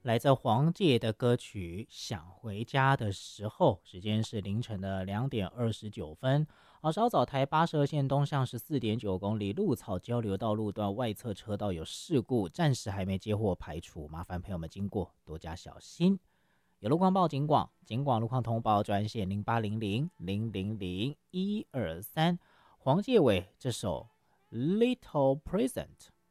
来自黄玠的歌曲想回家的时候，时间是凌晨的2:29。稍早台82线东向14.9公里鹿草交流道路段外侧车道有事故，暂时还没接获排除，麻烦朋友们经过多加小心。有路况报警广路况通报专线0800-000-123。黄玠尾这首 Little Present